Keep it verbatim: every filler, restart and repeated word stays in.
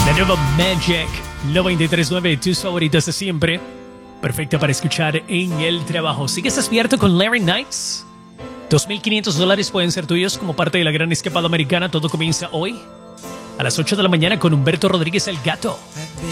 La nueva Magic noventa y tres punto nueve, tus favoritas de siempre. Perfecta para escuchar en el trabajo. ¿Sigues despierto con Larry Nights? dos mil quinientos dólares pueden ser tuyos como parte de la gran escapada americana. Todo comienza hoy a las ocho de la mañana con Humberto Rodríguez el Gato.